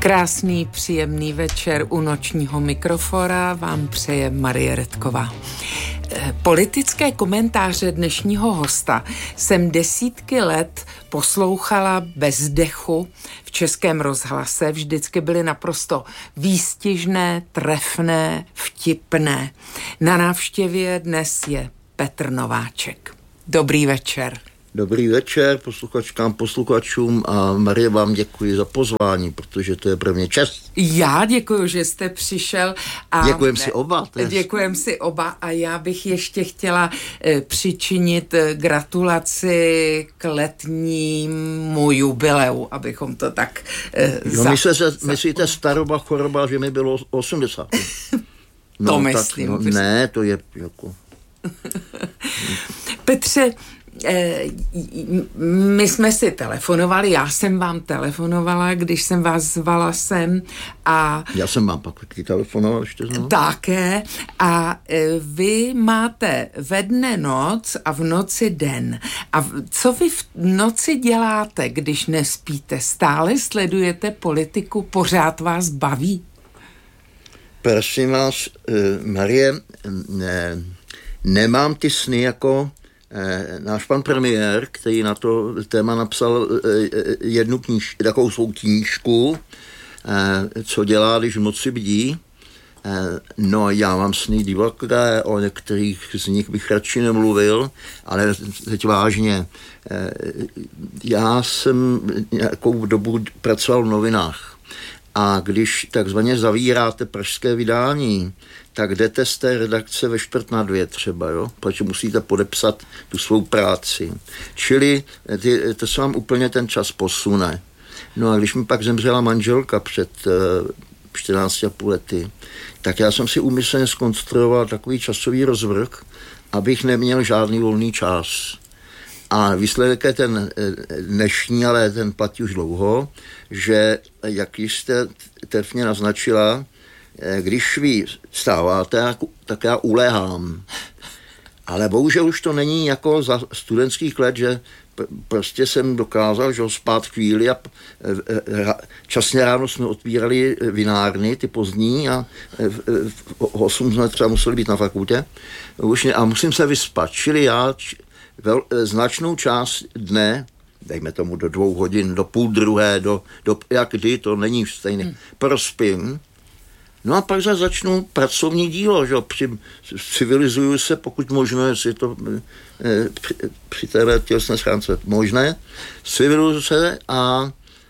Krásný, příjemný večer u nočního mikrofora vám přeje Marie Redková. Politické komentáře dnešního hosta jsem desítky let poslouchala bez dechu v Českém rozhlase. Vždycky byly naprosto výstižné, trefné, vtipné. Na návštěvě dnes je Petr Nováček. Dobrý večer. Dobrý večer posluchačkám, posluchačům a Marie, vám děkuji za pozvání, protože to je pro mě čest. Já děkuji, že jste přišel. A děkujem si oba. Děkujem si oba a já bych ještě chtěla přičinit gratulaci k letnímu jubileu, abychom to tak myslíte staroba choroba, že mi bylo 80? To myslím. Tak, ne, to je jako... Petře, my jsme si telefonovali, já jsem vám telefonovala, když jsem vás zvala sem a... Já jsem vám pak taky telefonoval ještě znovu. Také a vy máte ve dne noc a v noci den. A co vy v noci děláte, když nespíte? Stále sledujete politiku, pořád vás baví? Prosím vás, Marie, nemám ty sny jako náš pan premiér, který na to téma napsal jednu takovou svou knížku, co dělá, když v noci bdí. No, já mám sny divoké, o některých z nich bych radši nemluvil, ale teď vážně. Já jsem nějakou dobu pracoval v novinách a když takzvaně zavíráte pražské vydání, tak jdete z té redakce ve 1:45 třeba, jo? Protože musíte podepsat tu svou práci. Čili to se vám úplně ten čas posune. No a když mi pak zemřela manželka před 14,5 lety, tak já jsem si úmyslně zkonstruoval takový časový rozvrh, abych neměl žádný volný čas. A výsledek je ten dnešní, ale ten platí už dlouho, že, jak jste trefně naznačila, když vy vstáváte, tak já uléhám. Ale bohužel už to není jako za studentských let, že prostě jsem dokázal, že spát chvíli a časně ráno jsme otvírali vinárny, ty pozdní a v 8 jsme třeba museli být na fakultě a musím se vyspat. Čili já značnou část dne, dejme tomu do 2 hodin, do 1:30, do jak kdy, to není stejné, prospím. No a pak začnu pracovní dílo, že civilizuju se, pokud možno, jestli to při té tělesné schránce možné, civilizuju se a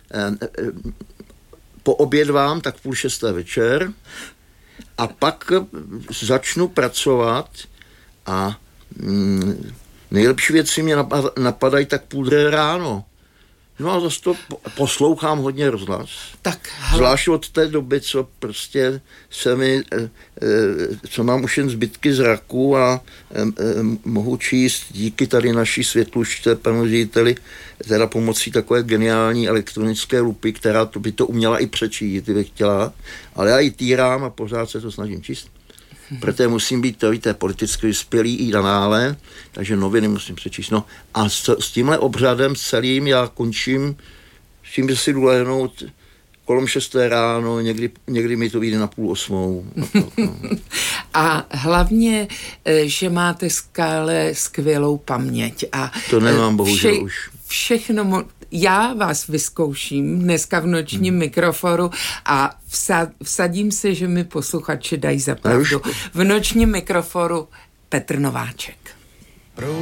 poobědvám tak 5:30 večer a pak začnu pracovat a nejlepší věci mě napadají tak 1:30 ráno. No a zase to poslouchám hodně rozhlas. Zvlášť od té doby, co prostě se mi, co mám už jen zbytky zraku a mohu číst díky tady naší světlušce, panu řediteli, teda pomocí takové geniální elektronické lupy, která by to uměla i přečíst, kdyby chtěla, ale já ji týrám a pořád se to snažím číst. Protože musím být to, víte, politicky vyspělý i nadále, takže noviny musím přečíst. No a s tímhle obřadem celým já končím, s tím, že si jdu lehnout kolem 6 ráno, někdy mi to vyjde na 7:30. No. A hlavně, že máte skvělou paměť. A to nemám bohužel už. Všechno já vás vyzkouším dneska v nočním mikroforu a vsadím se, že mi posluchači dají za pravdu. V nočním mikroforu Petr Nováček.